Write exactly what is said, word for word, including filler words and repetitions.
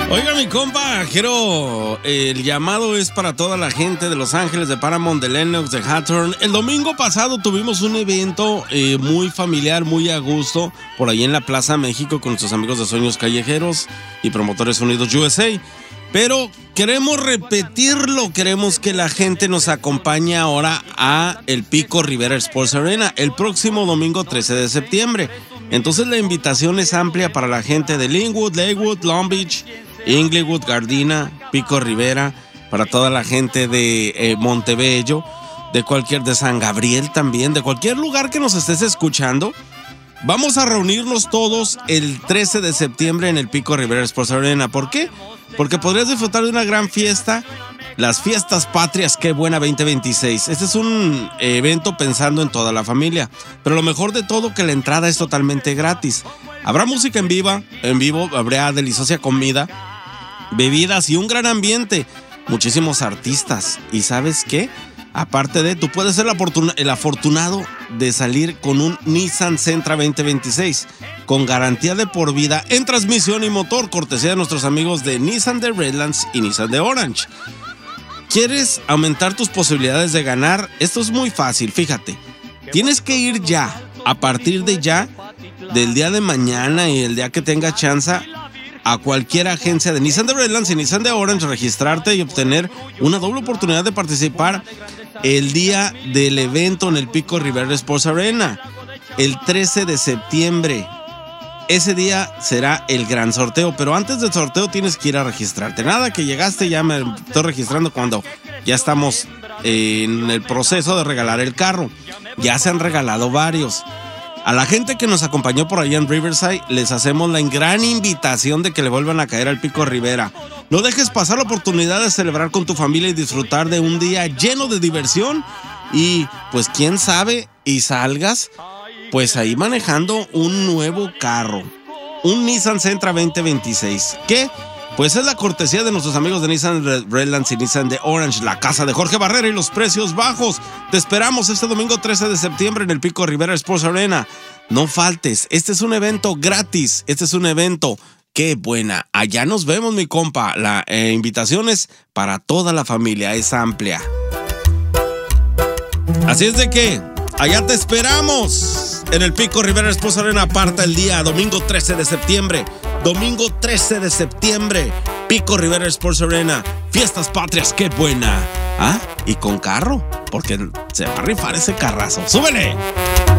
Oiga, mi compa, quiero, el llamado es para toda la gente de Los Ángeles, de Paramount, de Lenox, de Hawthorne. El domingo pasado tuvimos un evento eh, muy familiar, muy a gusto, por ahí en la Plaza México con nuestros amigos de Sueños Callejeros y Promotores Unidos U S A. Pero queremos repetirlo, queremos que la gente nos acompañe ahora a el Pico Rivera Sports Arena el próximo domingo trece de septiembre. Entonces la invitación es amplia para la gente de Linwood, Lakewood, Long Beach, Inglewood, Gardena, Pico Rivera, para toda la gente de eh, Montebello, de cualquier, de San Gabriel también, de cualquier lugar que nos estés escuchando. Vamos a reunirnos todos el trece de septiembre en el Pico Rivera Sports Arena. ¿Por qué? Porque podrías disfrutar de una gran fiesta, las Fiestas Patrias, qué buena veinte veintiséis. Este es un evento pensando en toda la familia, pero lo mejor de todo que la entrada es totalmente gratis. Habrá música en vivo, en vivo, habrá deliciosa comida, bebidas y un gran ambiente, muchísimos artistas. ¿Y sabes qué? Aparte de, tú puedes ser el afortunado de salir con un Nissan Sentra veinte veintiséis con garantía de por vida en transmisión y motor, cortesía de nuestros amigos de Nissan de Redlands y Nissan de Orange. ¿Quieres aumentar tus posibilidades de ganar? Esto es muy fácil, fíjate. Tienes que ir ya, a partir de ya, del día de mañana y el día que tengas chance, a cualquier agencia de Nissan de Redlands y Nissan de Orange, registrarte y obtener una doble oportunidad de participar el día del evento en el Pico Rivera Sports Arena, el trece de septiembre. Ese día será el gran sorteo, pero antes del sorteo tienes que ir a registrarte. Nada que llegaste, ya me estoy registrando cuando ya estamos en el proceso de regalar el carro. Ya se han regalado varios. A la gente que nos acompañó por allá en Riverside, les hacemos la gran invitación de que le vuelvan a caer al Pico Rivera. No dejes pasar la oportunidad de celebrar con tu familia y disfrutar de un día lleno de diversión. Y pues quién sabe, y salgas pues ahí manejando un nuevo carro, un Nissan Sentra veinte veintiséis. ¿Qué? Pues es la cortesía de nuestros amigos de Nissan Redlands y Nissan de Orange, la casa de Jorge Barrera y los precios bajos. Te esperamos este domingo trece de septiembre en el Pico Rivera Sports Arena. No faltes, este es un evento gratis, este es un evento, qué buena. Allá nos vemos, mi compa. La eh, invitación es para toda la familia, es amplia. Así es de que allá te esperamos en el Pico Rivera Sports Arena. Aparta el día, domingo trece de septiembre. Domingo trece de septiembre, Pico Rivera Sports Arena. Fiestas Patrias, qué buena. Ah, y con carro, porque se va a rifar ese carrazo. ¡Súbele!